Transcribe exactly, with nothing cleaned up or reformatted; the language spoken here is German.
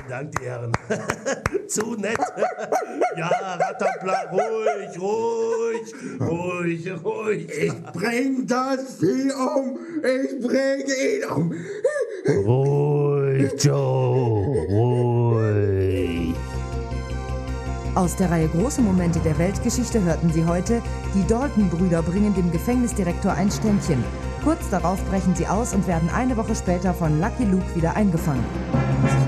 Dank, die Herren. Zu nett. Ja, Rattenplan, ruhig, ruhig, ruhig, ruhig. Ich bring das Vieh um. Ich bring ihn um. Ruhig, Joe, ruhig. Aus der Reihe Große Momente der Weltgeschichte hörten Sie heute, die Dalton-Brüder bringen dem Gefängnisdirektor ein Ständchen. Kurz darauf brechen sie aus und werden eine Woche später von Lucky Luke wieder eingefangen.